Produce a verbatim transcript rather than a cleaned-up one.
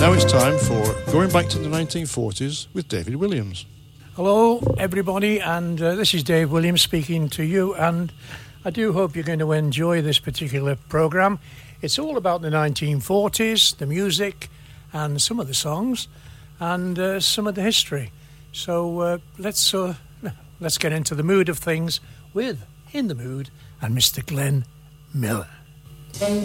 Now it's time for Going Back to the nineteen forties with David Williams. Hello, everybody, and uh, this is Dave Williams speaking to you, and I do hope you're going to enjoy this particular programme. It's all about the nineteen forties, the music, and some of the songs, and uh, some of the history. So uh, let's uh, let's get into the mood of things with In the Mood and Mister Glenn Miller.